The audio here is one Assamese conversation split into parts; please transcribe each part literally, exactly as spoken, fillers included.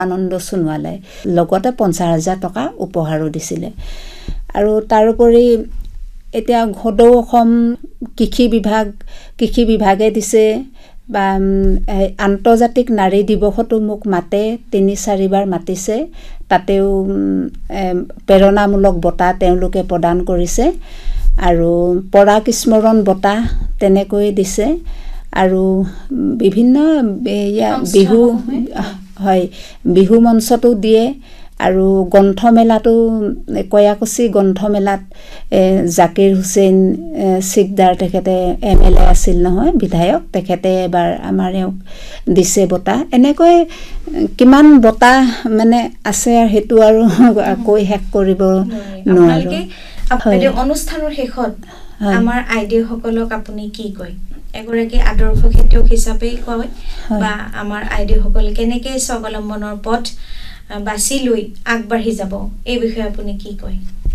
আনন্দ সোণোৱালে লগতে পঞ্চাছ হাজাৰ টকা উপহাৰো দিছিলে। আৰু তাৰোপৰি এতিয়া সদৌ অসম কৃষি বিভাগ কৃষি বিভাগে দিছে বা আন্তৰ্জাতিক নাৰী দিৱসতো মোক মাতে, তিনি চাৰিবাৰ মাতিছে। তাতেও প্ৰেৰণামূলক বঁটা তেওঁলোকে প্ৰদান কৰিছে আৰু পৰাগ স্মৰণ বঁটা তেনেকৈ দিছে। আৰু বিভিন্ন বিহু হয় বিহু মঞ্চতো দিয়ে। আৰু গ্ৰন্থমেলাটো কয়াকুছি গ্ৰন্থমেলাত জাকিৰ হুছেইন চিকদাৰ তেখেতে এম এল এ আছিল নহয়, বিধায়ক, তেখেতে এবাৰ আমাৰ এওঁক দিছে বঁটা। এনেকৈ কিমান বঁটা মানে আছে আৰু সেইটো আৰু কৈ শেষ কৰিব নোৱাৰো। অনুষ্ঠানৰ শেষত আমাৰ আইডিসকলক আপুনি কি কয়? এগৰাকী আদৰ্শ খেতিয়ক হিচাপে কয় বা আমাৰ আইডিসকল কেনেকৈ স্বাৱলম্বনৰ পথ বাছি লৈ আগবাঢ়ি যাব, এই বিষয়ে আপুনি কি কয়?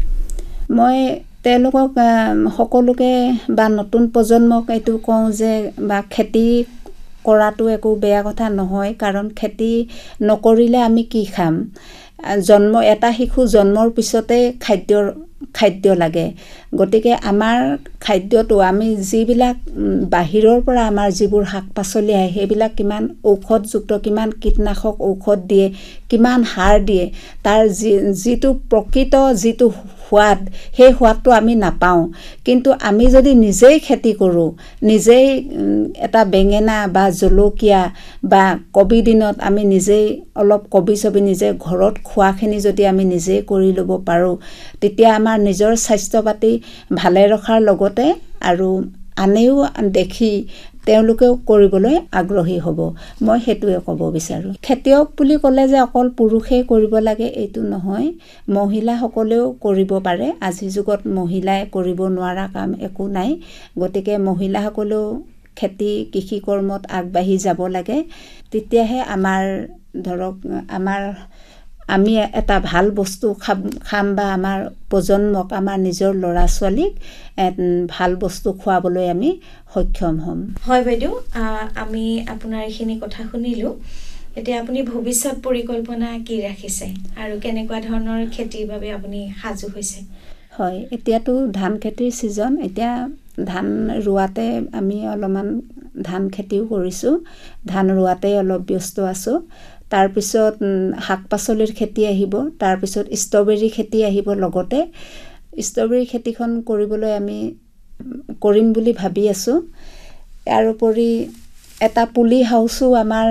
মই তেওঁলোকক সকলোকে বা নতুন প্ৰজন্মক এইটো কওঁ যে বা খেতি কৰাটো একো বেয়া কথা নহয়, কাৰণ খেতি নকৰিলে আমি কি খাম? জন্ম এটা শিশু জন্মৰ পিছতে খাদ্যৰ খাদ্য লাগে। গতিকে আমাৰ খাদ্যটো আমি যিবিলাক বাহিৰৰ পৰা আমাৰ যিবোৰ শাক পাচলি আহে সেইবিলাক কিমান ঔষধযুক্ত, কিমান কীটনাশক ঔষধ দিয়ে, কিমান সাৰ দিয়ে, তাৰ যি যিটো প্ৰকৃত যিটো সোৱাদ সেই সোৱাদটো আমি নাপাওঁ। কিন্তু আমি যদি নিজেই খেতি কৰোঁ, নিজেই এটা বেঙেনা বা জলকীয়া বা কবি দিনত আমি নিজেই অলপ কবি ছবি নিজে ঘৰত খোৱাখিনি যদি আমি নিজেই কৰি ল'ব পাৰোঁ, তেতিয়া আমাৰ নিজৰ স্বাস্থ্য পাতি ভালে ৰখাৰ লগতে আৰু আনেও দেখি তেওঁলোকেও কৰিবলৈ আগ্ৰহী হ'ব। মই সেইটোৱে ক'ব বিচাৰোঁ। খেতিয়ক বুলি ক'লে যে অকল পুৰুষেই কৰিব লাগে এইটো নহয়, মহিলাসকলেও কৰিব পাৰে। আজিৰ যুগত মহিলাই কৰিব নোৱাৰা কাম একো নাই। গতিকে মহিলাসকলেও খেতি কৃষি কৰ্মত আগবাঢ়ি যাব লাগে। তেতিয়াহে আমাৰ ধৰক আমাৰ আমি এটা ভাল বস্তু খাম খাম বা আমাৰ প্ৰজন্মক, আমাৰ নিজৰ ল'ৰা ছোৱালীক ভাল বস্তু খুৱাবলৈ আমি সক্ষম হ'ম। হয় বাইদেউ, আমি আপোনাৰ এইখিনি কথা শুনিলোঁ। এতিয়া আপুনি ভৱিষ্যত পৰিকল্পনা কি ৰাখিছে আৰু কেনেকুৱা ধৰণৰ খেতিৰ বাবে আপুনি সাজু হৈছে? হয়, এতিয়াতো ধান খেতিৰ ছিজন। এতিয়া ধান ৰোৱাতে আমি অলপমান ধান খেতিও কৰিছোঁ। ধান ৰোৱাতে অলপ ব্যস্ত আছোঁ। তাৰপিছত শাক পাচলিৰ খেতি আহিব, তাৰপিছত ষ্ট্ৰবেৰী খেতি আহিব। লগতে ষ্ট্ৰবেৰী খেতিখন কৰিবলৈ আমি কৰিম বুলি ভাবি আছোঁ। ইয়াৰোপৰি এটা পুলি হাউচো আমাৰ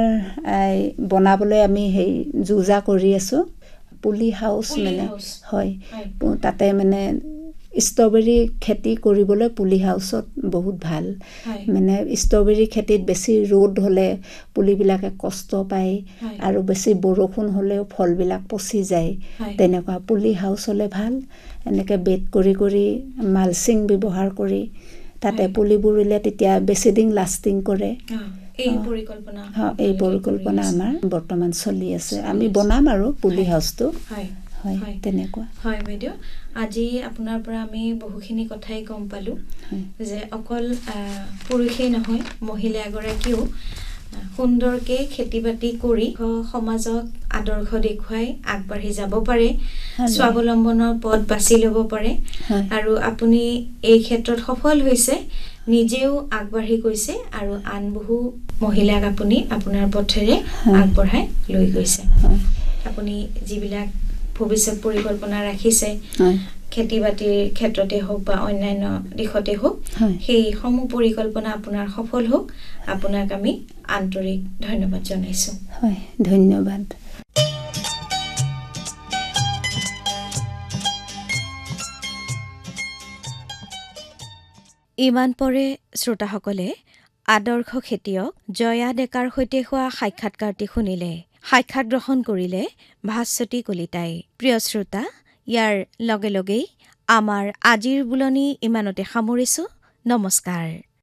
বনাবলৈ আমি সেই যোজা কৰি আছোঁ। পুলি হাউচ মানে হয়, তাতে মানে ষ্ট্ৰবেৰী খেতি কৰিবলৈ পুলি হাউচত বহুত ভাল। মানে ষ্ট্ৰবেৰী খেতিত বেছি ৰ'দ হ'লে পুলিবিলাকে কষ্ট পায় আৰু বেছি বৰষুণ হ'লেও ফলবিলাক পচি যায়। তেনেকুৱা পুলি হাউচ হ'লে ভাল। এনেকৈ বেড কৰি কৰি মালচিং ব্যৱহাৰ কৰি তাতে পুলিবোৰ ৰুলে তেতিয়া বেছি দিন লাষ্টিং কৰে। এই পৰিকল্পনা এই পৰিকল্পনা আমাৰ বৰ্তমান চলি আছে। আমি বনাম আৰু পুলি হাউচটো। হয় হয় তেনেকুৱা। হয় বাইদেউ, আজি আপোনাৰ পৰা আমি বহুখিনি কথাই গম পালোঁ যে অকল পুৰুষেই নহয়, মহিলা এগৰাকীও সুন্দৰকৈ খেতি বাতি কৰি সমাজক আদৰ্শ দেখুৱাই আগবাঢ়ি যাব পাৰে, স্বাৱলম্বনৰ পথ বাছি ল'ব পাৰে। আৰু আপুনি এই ক্ষেত্ৰত সফল হৈছে, নিজেও আগবাঢ়ি গৈছে আৰু আন বহু মহিলাক আপুনি আপোনাৰ পথেৰে আগবঢ়াই লৈ গৈছে। আপুনি যিবিলাক ভৱিষ্যত পৰিকল্পনা ৰাখিছে, খেতি বাতিৰ ক্ষেত্ৰতে হওক বা অন্যান্য দিশতে হওক, সেই সমূহ পৰিকল্পনা আপোনাৰ সফল হওক। আপোনাক আমি আন্তৰিক ধন্যবাদ জনাইছোঁ। হয়, ধন্যবাদ। ইমান পৰে শ্ৰোতাসকলে আদৰ্শ খেতিয়ক জয়া ডেকাৰ সৈতে হোৱা সাক্ষাৎকাৰটি শুনিলে। সাক্ষাৎ গ্ৰহণ কৰিলে ভাস্বতী কলিতাই। প্ৰিয় শ্ৰোতা, ইয়াৰ লগে লগেই আমাৰ আজিৰ বুলনি ইমানতে সামৰিছোঁ। নমস্কাৰ।